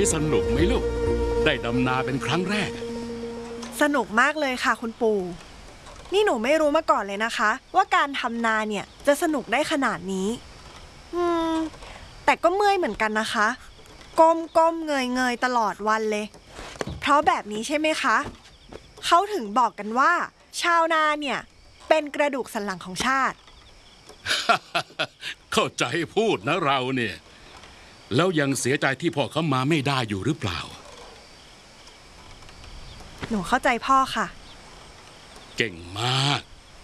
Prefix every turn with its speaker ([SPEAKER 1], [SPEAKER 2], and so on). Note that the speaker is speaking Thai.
[SPEAKER 1] สนุกไหมลูกได้ดำนาเป็นครั้งแรก
[SPEAKER 2] สนุกมากเลยค่ะคุณปู่นี่หนูไม่รู้มาก่อนเลยนะคะว่าการทำนาเนี่ยจะสนุกได้ขนาดนี้แต่ก็เมื่อยเหมือนกันนะคะก้มเงยตลอดวันเลยเพราะแบบนี้ใช่ไหมคะเขาถึงบอกกันว่าชาวนาเนี่ยเป็นกระดูกสันหลังของชาติ
[SPEAKER 1] เข้าใจพูดนะเราเนี่ยแล้วยังเสียใจที่พ่อเขามาไม่ได้อยู่หรือเปล่า
[SPEAKER 2] หนูเข้าใจพ่อค่ะ
[SPEAKER 1] เก่งมาก